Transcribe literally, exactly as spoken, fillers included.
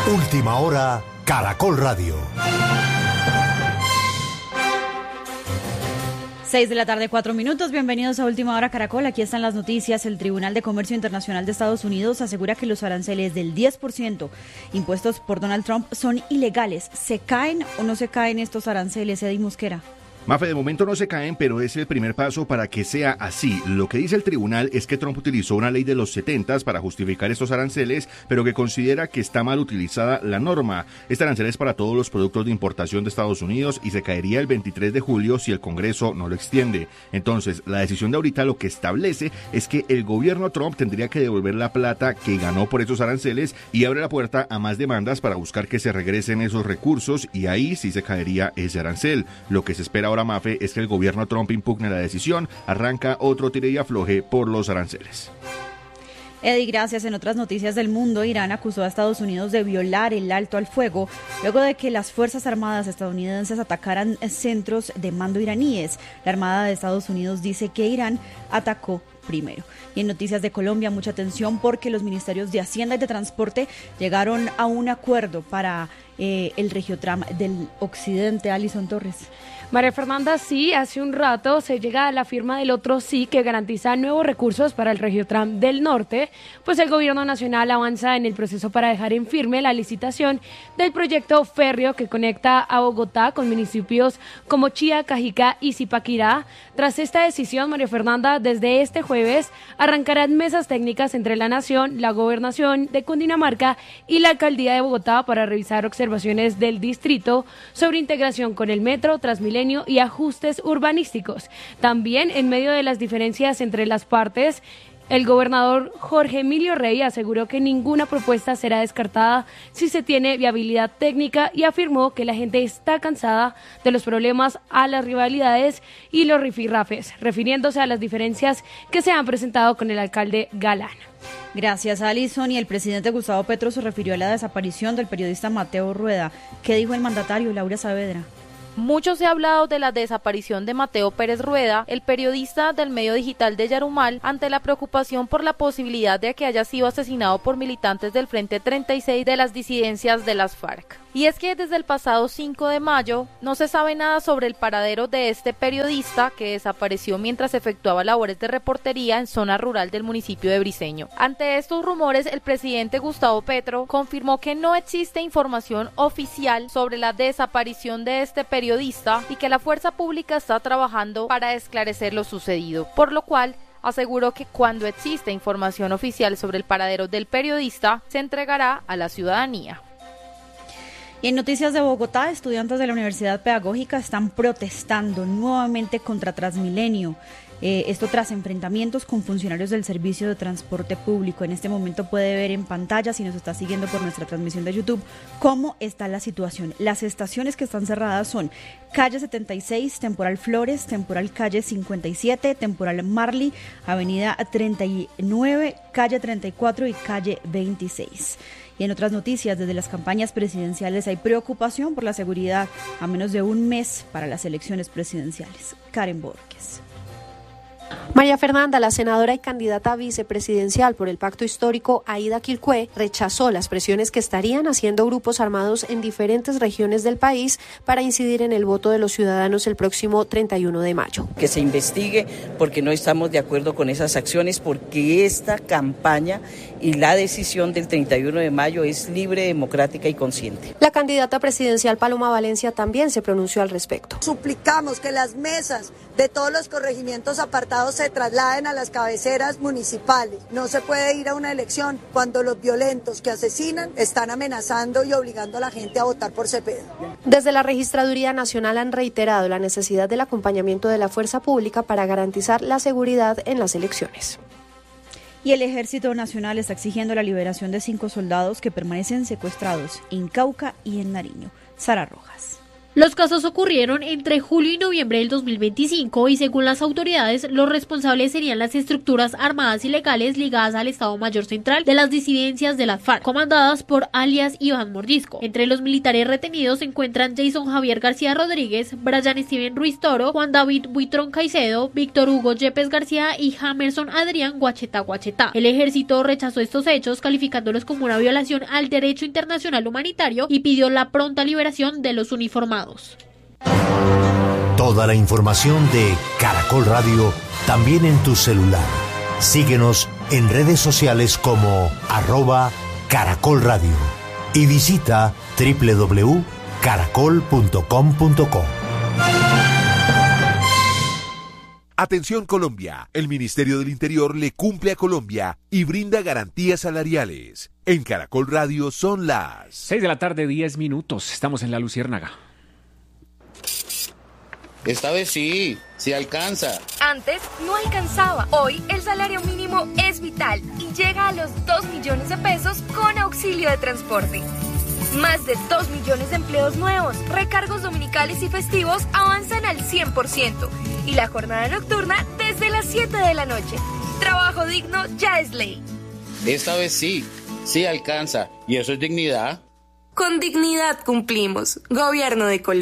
Última hora, Caracol Radio. Seis de la tarde, cuatro minutos. Bienvenidos a Última Hora Caracol. Aquí están las noticias. El Tribunal de Comercio Internacional de Estados Unidos asegura que los aranceles del diez por ciento impuestos por Donald Trump son ilegales. ¿Se caen o no se caen estos aranceles, Eddie Mosquera? Mafe, de momento no se caen, pero es el primer paso para que sea así. Lo que dice el tribunal es que Trump utilizó una ley de los setentas para justificar estos aranceles, pero que considera que está mal utilizada la norma. Este arancel es para todos los productos de importación de Estados Unidos y se caería el veintitrés de julio si el Congreso no lo extiende. Entonces, la decisión de ahorita lo que establece es que el gobierno Trump tendría que devolver la plata que ganó por esos aranceles y abre la puerta a más demandas para buscar que se regresen esos recursos, y ahí sí se caería ese arancel. Lo que se espera ahora, Mafe, es que el gobierno Trump impugne la decisión. Arranca otro tire y afloje por los aranceles. Eddie, gracias. En otras noticias del mundo, Irán acusó a Estados Unidos de violar el alto al fuego luego de que las Fuerzas Armadas estadounidenses atacaran centros de mando iraníes. La Armada de Estados Unidos dice que Irán atacó primero. Y en noticias de Colombia, mucha atención porque los ministerios de Hacienda y de Transporte llegaron a un acuerdo para eh, el Regiotram del Occidente. Alison Torres. María Fernanda, sí, hace un rato se llega a la firma del otro sí que garantiza nuevos recursos para el Regiotram del Norte, pues el gobierno nacional avanza en el proceso para dejar en firme la licitación del proyecto férreo que conecta a Bogotá con municipios como Chía, Cajicá y Zipaquirá. Tras esta decisión, María Fernanda, desde este jueves arrancarán mesas técnicas entre la Nación, la Gobernación de Cundinamarca y la Alcaldía de Bogotá para revisar observaciones del distrito sobre integración con el metro, Transmilenio y ajustes urbanísticos. También, en medio de las diferencias entre las partes, el gobernador Jorge Emilio Rey aseguró que ninguna propuesta será descartada si se tiene viabilidad técnica y afirmó que la gente está cansada de los problemas, a las rivalidades y los rifirrafes, refiriéndose a las diferencias que se han presentado con el alcalde Galán. Gracias, Alison. Y el presidente Gustavo Petro se refirió a la desaparición del periodista Mateo Rueda. ¿Qué dijo el mandatario? Laura Saavedra. Mucho se ha hablado de la desaparición de Mateo Pérez Rueda, el periodista del medio digital de Yarumal, ante la preocupación por la posibilidad de que haya sido asesinado por militantes del Frente treinta y seis de las disidencias de las FARC. Y es que desde el pasado cinco de mayo no se sabe nada sobre el paradero de este periodista que desapareció mientras efectuaba labores de reportería en zona rural del municipio de Briceño. Ante estos rumores, el presidente Gustavo Petro confirmó que no existe información oficial sobre la desaparición de este periodista y que la fuerza pública está trabajando para esclarecer lo sucedido, por lo cual aseguró que cuando existe información oficial sobre el paradero del periodista se entregará a la ciudadanía. Y en noticias de Bogotá, estudiantes de la Universidad Pedagógica están protestando nuevamente contra Transmilenio. Eh, esto tras enfrentamientos con funcionarios del Servicio de Transporte Público. En este momento puede ver en pantalla, si nos está siguiendo por nuestra transmisión de YouTube, cómo está la situación. Las estaciones que están cerradas son calle setenta y seis, temporal Flores, temporal calle cincuenta y siete, temporal Marley, avenida treinta y nueve, calle treinta y cuatro y calle veintiséis. Y en otras noticias, desde las campañas presidenciales hay preocupación por la seguridad a menos de un mes para las elecciones presidenciales. Karen Borges. María Fernanda, la senadora y candidata vicepresidencial por el Pacto Histórico, Aida Quilcué, rechazó las presiones que estarían haciendo grupos armados en diferentes regiones del país para incidir en el voto de los ciudadanos el próximo treinta y uno de mayo. Que se investigue, porque no estamos de acuerdo con esas acciones, porque esta campaña y la decisión del treinta y uno de mayo es libre, democrática y consciente. La candidata presidencial Paloma Valencia también se pronunció al respecto. Suplicamos que las mesas de todos los corregimientos apartados se trasladen a las cabeceras municipales. No se puede ir a una elección cuando los violentos que asesinan están amenazando y obligando a la gente a votar por Cepeda. Desde la Registraduría Nacional han reiterado la necesidad del acompañamiento de la fuerza pública para garantizar la seguridad en las elecciones. Y el Ejército Nacional está exigiendo la liberación de cinco soldados que permanecen secuestrados en Cauca y en Nariño. Sara Rojas. Los casos ocurrieron entre julio y noviembre del dos mil veinticinco y según las autoridades, los responsables serían las estructuras armadas ilegales ligadas al Estado Mayor Central de las disidencias de las FARC, comandadas por alias Iván Mordisco. Entre los militares retenidos se encuentran Jason Javier García Rodríguez, Brian Steven Ruiz Toro, Juan David Buitrón Caicedo, Víctor Hugo Yepes García y Jamerson Adrián Guacheta Guacheta. El ejército rechazó estos hechos, calificándolos como una violación al derecho internacional humanitario y pidió la pronta liberación de los uniformados. Toda la información de Caracol Radio también en tu celular. Síguenos en redes sociales como arroba Caracol Radio y visita doble u doble u doble u punto caracol punto com punto co. Atención Colombia, el Ministerio del Interior le cumple a Colombia y brinda garantías salariales. En Caracol Radio son las seis de la tarde, diez minutos. Estamos en La Luciérnaga. Esta vez sí, sí alcanza. Antes no alcanzaba. Hoy el salario mínimo es vital y llega a los dos millones de pesos con auxilio de transporte. Más de dos millones de empleos nuevos, recargos dominicales y festivos avanzan al cien por ciento y la jornada nocturna desde las siete de la noche. Trabajo digno ya es ley. Esta vez sí, sí alcanza. ¿Y eso es dignidad? Con dignidad cumplimos. Gobierno de Colombia.